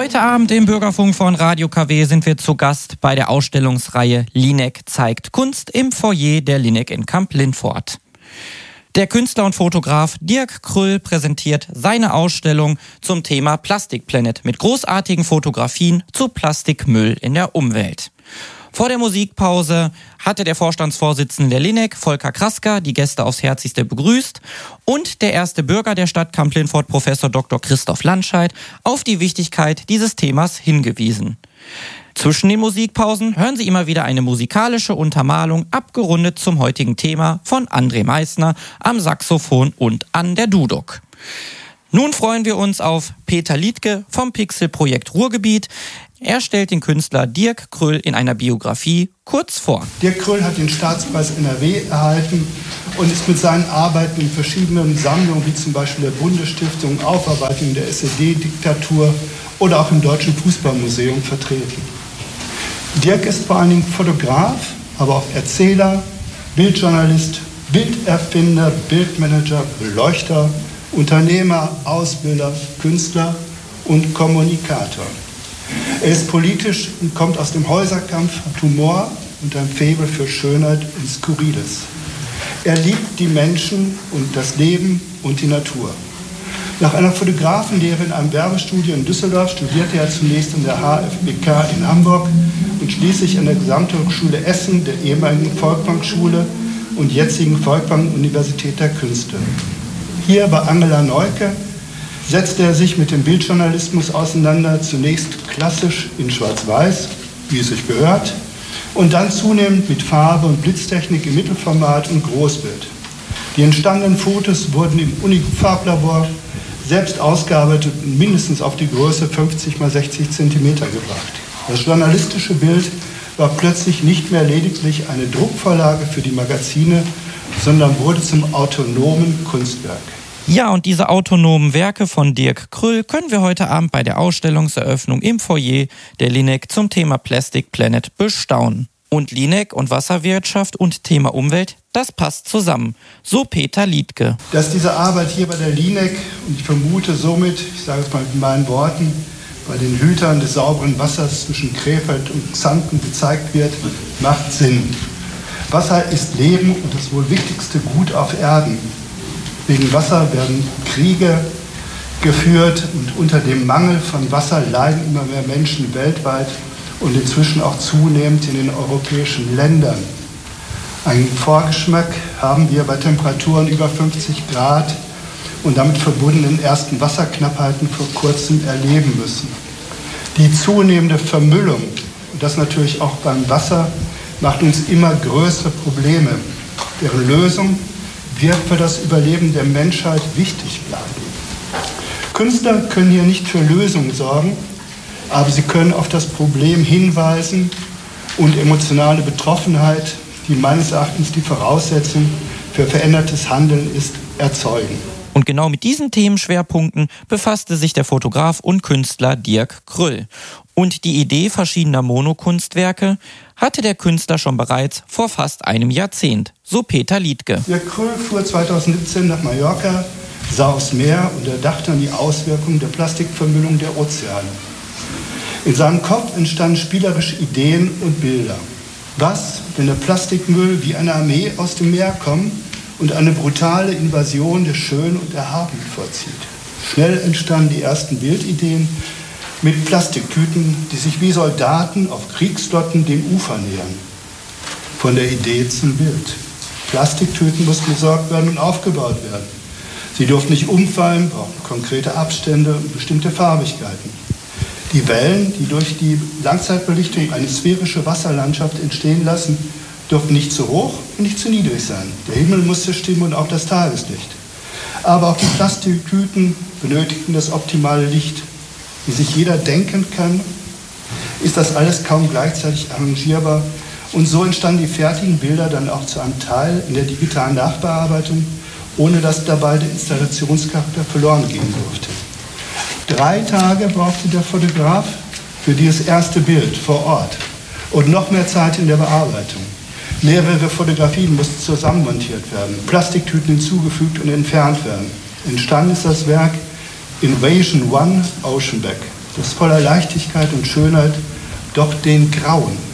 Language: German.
Heute Abend im Bürgerfunk von Radio KW sind wir zu Gast bei der Ausstellungsreihe Linek zeigt Kunst im Foyer der Linek in Kamp-Lintfort. Der Künstler und Fotograf Dirk Krüll präsentiert seine Ausstellung zum Thema Plastic Planet mit großartigen Fotografien zu Plastikmüll in der Umwelt. Vor der Musikpause hatte der Vorstandsvorsitzende der Linek, Volker Krasker, die Gäste aufs Herzlichste begrüßt und der erste Bürger der Stadt Kamp-Lintfort, Professor Dr. Christoph Landscheid, auf die Wichtigkeit dieses Themas hingewiesen. Zwischen den Musikpausen hören Sie immer wieder eine musikalische Untermalung, abgerundet zum heutigen Thema von André Meissner am Saxophon und an der Duduk. Nun freuen wir uns auf Peter Liedtke vom Pixel-Projekt Ruhrgebiet. Er stellt den Künstler Dirk Krüll in einer Biografie kurz vor. Dirk Krüll hat den Staatspreis NRW erhalten und ist mit seinen Arbeiten in verschiedenen Sammlungen, wie zum Beispiel der Bundesstiftung Aufarbeitung der SED-Diktatur oder auch im Deutschen Fußballmuseum vertreten. Dirk ist vor allen Dingen Fotograf, aber auch Erzähler, Bildjournalist, Bilderfinder, Bildmanager, Beleuchter, Unternehmer, Ausbilder, Künstler und Kommunikator. Er ist politisch und kommt aus dem Häuserkampf, hat Humor und ein Faible für Schönheit und Skurriles. Er liebt die Menschen und das Leben und die Natur. Nach einer Fotografenlehre in einem Werbestudio in Düsseldorf studierte er zunächst an der HFBK in Hamburg und schließlich an der Gesamthochschule Essen, der ehemaligen Volkwang-Schule und jetzigen Volkwang-Universität der Künste. Hier bei Angela Neuke setzte er sich mit dem Bildjournalismus auseinander, zunächst klassisch in Schwarz-Weiß, wie es sich gehört, und dann zunehmend mit Farbe und Blitztechnik im Mittelformat und Großbild. Die entstandenen Fotos wurden im Unifarblabor selbst ausgearbeitet und mindestens auf die Größe 50 x 60 cm gebracht. Das journalistische Bild war plötzlich nicht mehr lediglich eine Druckvorlage für die Magazine, sondern wurde zum autonomen Kunstwerk. Ja, und diese autonomen Werke von Dirk Krüll können wir heute Abend bei der Ausstellungseröffnung im Foyer der Linek zum Thema Plastic Planet bestaunen. Und Linek und Wasserwirtschaft und Thema Umwelt, das passt zusammen. So Peter Liedtke. Dass diese Arbeit hier bei der Linek, und ich vermute somit, ich sage es mal mit meinen Worten, bei den Hütern des sauberen Wassers zwischen Krefeld und Xanten gezeigt wird, macht Sinn. Wasser ist Leben und das wohl wichtigste Gut auf Erden. Wegen Wasser werden Kriege geführt und unter dem Mangel von Wasser leiden immer mehr Menschen weltweit und inzwischen auch zunehmend in den europäischen Ländern. Einen Vorgeschmack haben wir bei Temperaturen über 50 Grad und damit verbundenen ersten Wasserknappheiten vor kurzem erleben müssen. Die zunehmende Vermüllung, und das natürlich auch beim Wasser, macht uns immer größere Probleme. Deren Lösung wird für das Überleben der Menschheit wichtig bleiben. Künstler können hier nicht für Lösungen sorgen, aber sie können auf das Problem hinweisen und emotionale Betroffenheit, die meines Erachtens die Voraussetzung für verändertes Handeln ist, erzeugen. Und genau mit diesen Themenschwerpunkten befasste sich der Fotograf und Künstler Dirk Krüll. Und die Idee verschiedener Monokunstwerke hatte der Künstler schon bereits vor fast einem Jahrzehnt. So Peter Liedtke. Dirk Krüll fuhr 2017 nach Mallorca, sah aufs Meer und erdachte an die Auswirkungen der Plastikvermüllung der Ozeane. In seinem Kopf entstanden spielerische Ideen und Bilder. Was, wenn der Plastikmüll wie eine Armee aus dem Meer kommt und eine brutale Invasion des Schönen und Erhabenen vollzieht? Schnell entstanden die ersten Bildideen mit Plastiktüten, die sich wie Soldaten auf Kriegsflotten dem Ufer nähern. Von der Idee zum Bild. Plastiktüten mussten besorgt werden und aufgebaut werden. Sie durften nicht umfallen, brauchten konkrete Abstände und bestimmte Farbigkeiten. Die Wellen, die durch die Langzeitbelichtung eine sphärische Wasserlandschaft entstehen lassen, durften nicht zu hoch und nicht zu niedrig sein. Der Himmel musste stimmen und auch das Tageslicht. Aber auch die Plastiktüten benötigten das optimale Licht. Wie sich jeder denken kann, ist das alles kaum gleichzeitig arrangierbar. Und so entstanden die fertigen Bilder dann auch zu einem Teil in der digitalen Nachbearbeitung, ohne dass dabei der Installationscharakter verloren gehen durfte. 3 Tage brauchte der Fotograf für dieses erste Bild vor Ort und noch mehr Zeit in der Bearbeitung. Mehrere Fotografien mussten zusammenmontiert werden, Plastiktüten hinzugefügt und entfernt werden. Entstanden ist das Werk Invasion One Oceanback. das voller Leichtigkeit und Schönheit, doch den Grauen